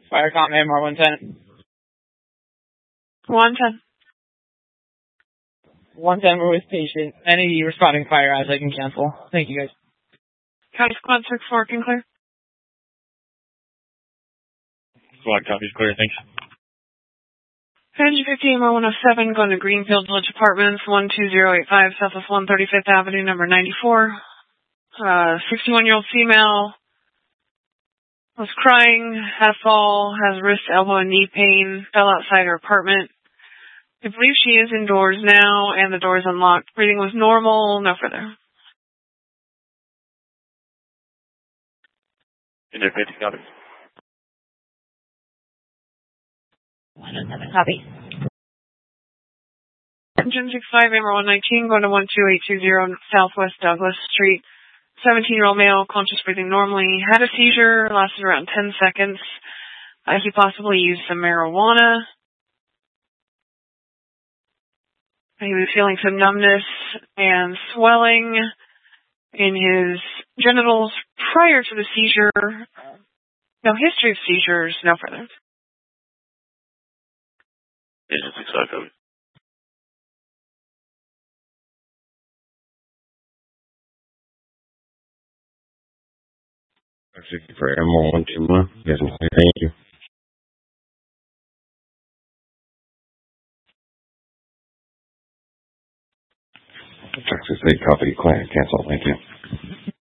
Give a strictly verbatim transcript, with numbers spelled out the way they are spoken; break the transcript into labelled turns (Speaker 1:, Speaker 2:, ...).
Speaker 1: Fire comp, M R one ten.
Speaker 2: one ten.
Speaker 1: one ten, we're with patient. Any responding fire eyes I can cancel. Thank you, guys.
Speaker 2: County Squad six four can clear.
Speaker 3: Squad copies clear, thanks.
Speaker 2: Energy fifteen M R one oh seven going to Greenfield Village Apartments, one two zero eight five Southwest one thirty-fifth Avenue, number ninety-four. Uh, sixty-one-year-old female was crying, had a fall, has wrist, elbow, and knee pain, fell outside her apartment. I believe she is indoors now, and the door is unlocked. Breathing was normal, no further.
Speaker 3: Energy fifty copies.
Speaker 4: one oh seven, copy.
Speaker 2: Engine six five, M R one nineteen, going to one two eight two zero Southwest Douglas Street. seventeen-year-old male, conscious, breathing normally, had a seizure, lasted around ten seconds. Uh, he possibly used some marijuana. He was feeling some numbness and swelling in his genitals prior to the seizure. No history of seizures, no further.
Speaker 3: Engine six five, copy.
Speaker 5: For M R one two one. Yes, thank you. Texas eight, copy, cancel, thank you.